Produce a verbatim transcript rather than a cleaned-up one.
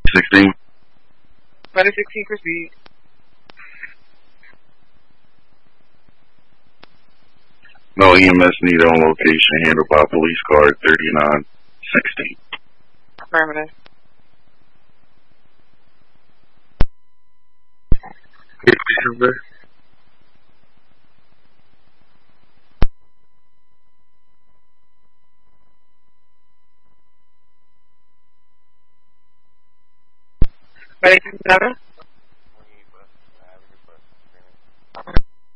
sixteen. Ready sixteen, proceed. No E M S needed on location, handled by police car thirty-nine sixteen. Affirmative. December. Ready sixty-seven.